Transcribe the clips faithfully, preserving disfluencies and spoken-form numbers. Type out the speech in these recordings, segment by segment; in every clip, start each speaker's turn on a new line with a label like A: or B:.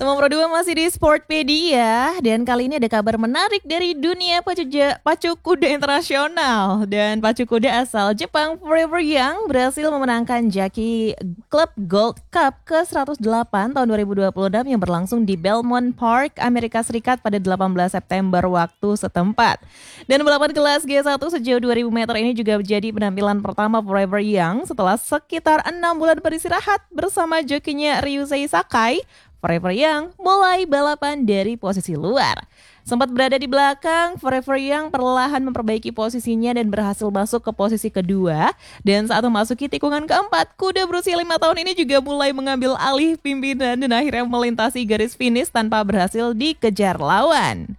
A: Teman Pro dua masih di Sportpedia dan kali ini ada kabar menarik dari dunia pacu, ja- pacu kuda internasional. Dan pacu kuda asal Jepang Forever Young berhasil memenangkan Jockey Club Gold Cup ke seratus delapan tahun dua ribu dua puluh enam yang berlangsung di Belmont Park, Amerika Serikat pada delapan belas September waktu setempat. Dan balapan kelas G satu sejauh dua ribu meter ini juga menjadi penampilan pertama Forever Young setelah sekitar enam bulan beristirahat bersama jokinya Ryusei Sakai. Forever Young mulai balapan dari posisi luar. Sempat berada di belakang, Forever Young perlahan memperbaiki posisinya dan berhasil masuk ke posisi kedua. Dan saat memasuki tikungan keempat, kuda berusia lima tahun ini juga mulai mengambil alih pimpinan dan akhirnya melintasi garis finish tanpa berhasil dikejar lawan.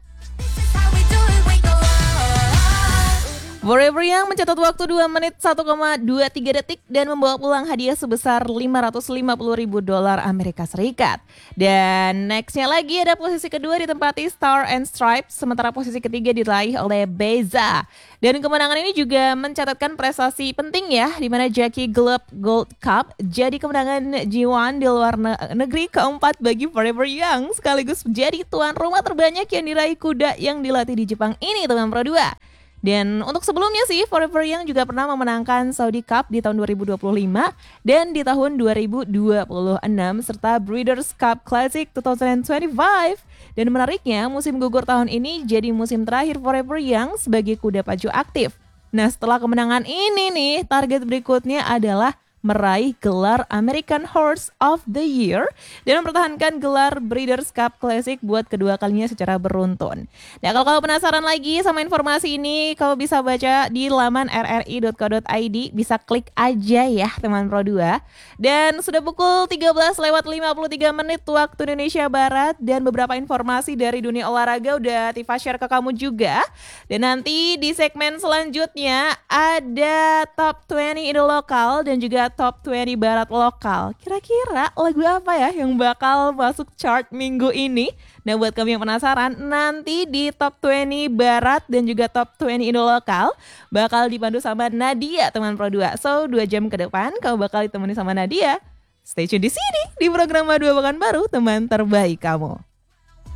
A: Forever Young mencatat waktu dua menit satu koma dua tiga detik dan membawa pulang hadiah sebesar lima ratus lima puluh ribu dolar Amerika Serikat. Dan nextnya lagi ada posisi kedua ditempati Star and Stripes, sementara posisi ketiga diraih oleh Beza. Dan kemenangan ini juga mencatatkan prestasi penting ya, di mana Jockey Club Gold Cup jadi kemenangan G satu di luar negeri keempat bagi Forever Young, sekaligus menjadi tuan rumah terbanyak yang diraih kuda yang dilatih di Jepang ini, teman Pro dua. Dan untuk sebelumnya sih, Forever Young juga pernah memenangkan Saudi Cup di tahun dua ribu dua puluh lima dan di tahun dua ribu dua puluh enam serta Breeders' Cup Classic dua ribu dua puluh lima. Dan menariknya, musim gugur tahun ini jadi musim terakhir Forever Young sebagai kuda pacu aktif. Nah, setelah kemenangan ini nih, target berikutnya adalah meraih gelar American Horse of the Year dan mempertahankan gelar Breeders' Cup Classic buat kedua kalinya secara beruntun. Nah, kalau kamu penasaran lagi sama informasi ini, kamu bisa baca di laman r r i dot co dot i d, bisa klik aja ya teman Pro dua. Dan sudah pukul tiga belas lewat lima puluh tiga menit waktu Indonesia Barat dan beberapa informasi dari dunia olahraga udah Tifa share ke kamu juga. Dan nanti di segmen selanjutnya ada Top dua puluh Indo lokal dan juga Top dua puluh Barat lokal. Kira-kira lagu apa ya yang bakal masuk chart minggu ini? Nah, buat kamu yang penasaran, nanti di Top dua puluh Barat dan juga Top dua puluh Indo lokal bakal dipandu sama Nadia, teman Pro dua. So, dua jam ke depan kamu bakal ditemani sama Nadia. Stay tune di sini di program Dua Pekan Baru, teman terbaik kamu.